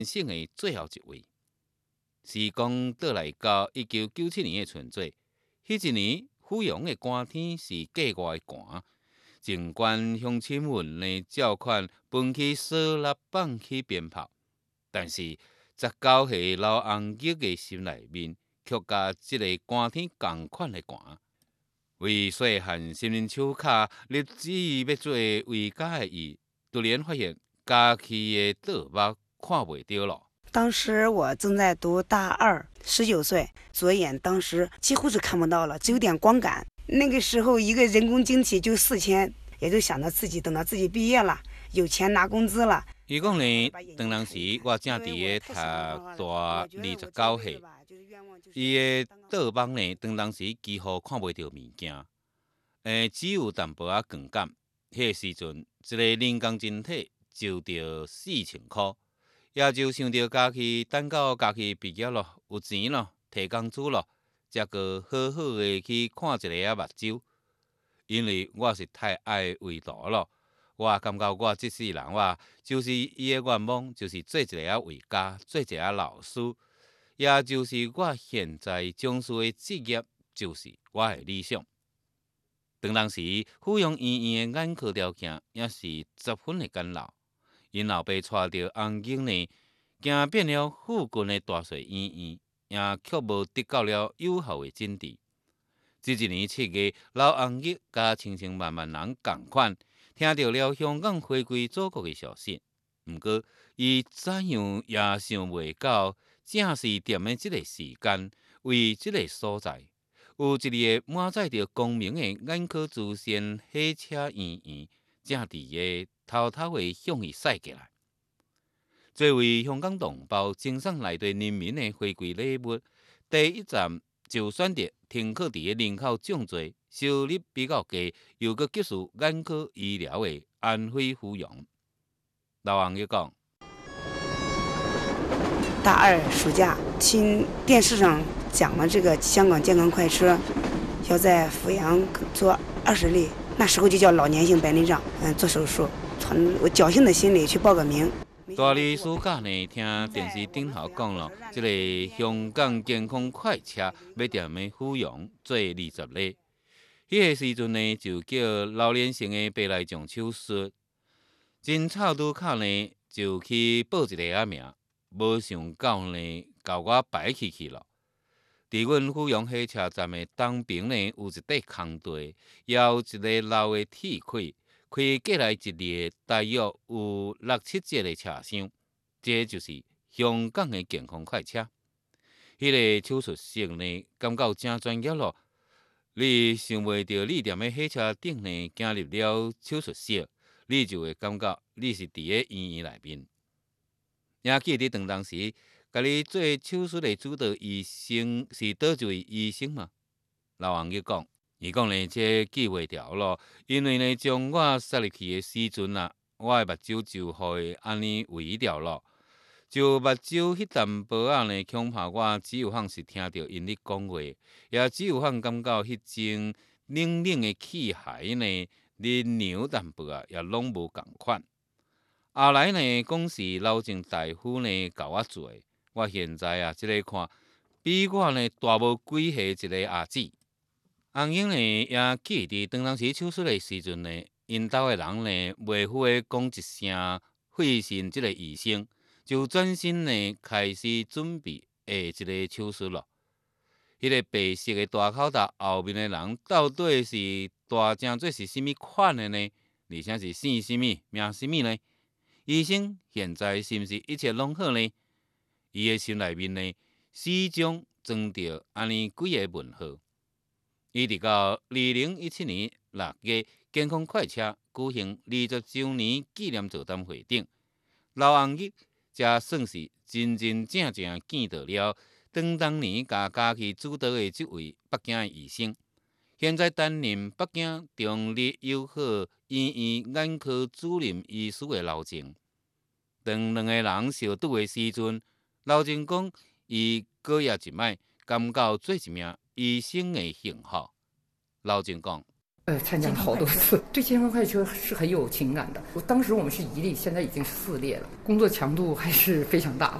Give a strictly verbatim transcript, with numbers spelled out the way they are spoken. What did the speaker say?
生的最后一位。时光倒来到一九九七年的春节，迄一年阜阳的寒天是格外的寒，尽管乡亲们的召唤奔去烧腊放起鞭炮，但是十九岁老红玉的心内面，却甲即个寒天同款的寒。为细汉心灵手卡立志要做为家的伊，突然发现家己的倒目看袂到了。 当时我正在读大二，十九岁，左眼当时几乎是看不到了，只有点光感。那个时候一个人工晶体就四千，也就想到自己等到自己毕业了，有钱拿工资了。 伊讲呢，当当时我正伫咧读大二十九岁，伊的倒目呢，当当时几乎看袂到物件，诶，只有淡薄仔光感。迄个时阵，一个人工晶体就着四千箍。也就想着家己等到家己毕业咯，有钱咯，摕工资咯，才个好好的去看一下啊目睭。因为我是太爱画图咯，我感觉我这世人我就是伊的愿望，就是做一个啊画家，做一个老师，也就是我现在从事的职业，就是我的理想。当当时阜阳医院的眼科条件也是十分的简陋。因老爸带着红景呢，行遍了附近的大小医院，也却无得到了有效的诊治。这一年七月，老红玉甲千千万万人共款，听到了香港回归祖国的消息。不过，伊怎样也想袂到，正是踮的这个时间，为这个所在，有一个满载着光明的眼科主线火车医院，正伫个偷偷的向伊驶过来。作为香港同胞赠送内地人民的回归礼物，第一站就选择停靠伫个人口众多、收入比较低，又搁接受眼科医疗的安徽阜阳。老王就讲， 大二暑假听电视上讲了这个香港健康快车，要在阜阳做二十例，那时候就叫老年性白内障，嗯，做手术。从我侥幸的心理去报个名。 大二暑假呢，听电视顶头讲了，这个香港健康快车要踮的阜阳做二十例。迄个时阵呢，就叫老年性的白内障手术。真巧拄巧呢，就去报一个啊名，无想到呢，甲我排起去了。伫阮阜阳火车站的东边呢，有一块空地，也有一个老的铁轨。开过来一列大约有六七节的车厢，这就是香港的健康快车。迄、那个手术室呢，感觉真专业咯。你想袂到，你踮咧火车顶呢，行入了手术室，你就会感觉你是伫咧医院内面。也记得当当时，甲你做手术的主导医生是倒一位医生嘛？老王就讲。伊讲呢，这记袂牢咯，因为呢，将我塞入去的时阵啊，我的目睭就互安尼围掉了。就目睭迄淡薄仔呢，恐怕我只有通是听到因咧讲话，也只有通感觉迄种冷冷的气械呢，咧牛淡薄仔也拢无共款。后来呢，讲是老郑大夫呢教我做的，我现在啊，即、这个看比我呢大无几岁一个阿姊。红英呢也记得，当当时手术的时阵呢，因兜的人呢，袂赴的讲一声费心，这个医生就专心呢开始准备下一个手术咯。迄、那个白色的大口罩后面的人，到底是大正做是甚物款的呢？而且是姓甚物、名甚物呢？医生现在是毋是一切拢好呢？伊的心内面呢，始终装着安尼几个问号。伊直到二零一七年六月，健康快车举行二十周年纪念座谈会顶，老红玉才算是真真正正见到了当当年甲家己主导的这位北京的医生，现在担任北京中立友好医院眼科主任医师的老郑。当两个人相拄的时阵，老郑讲伊过夜一摆，感觉做一名医生的幸福。老郑讲， 呃，参加了好多次，对健康快车是很有情感的。我当时我们是一列，现在已经是四列了，工作强度还是非常大的。